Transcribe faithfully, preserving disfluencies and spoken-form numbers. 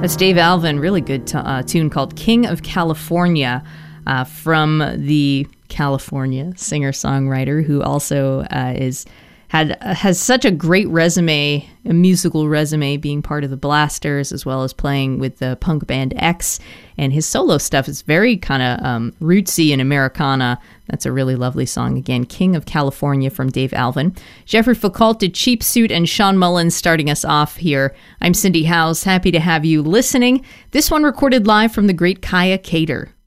That's Dave Alvin, really good t- uh, tune called King of California uh, from the California singer-songwriter who also uh, is had has such a great resume, a musical resume, being part of the Blasters as well as playing with the punk band X. And his solo stuff is very kind of um, rootsy and Americana. That's a really lovely song. Again, King of California from Dave Alvin. Jeffrey Foucault did Cheap Suit and Sean Mullins starting us off here. I'm Cindy Howes, happy to have you listening. This one recorded live from the great Kaya Cater.